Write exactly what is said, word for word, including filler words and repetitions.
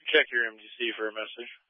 Check your M D C for a message.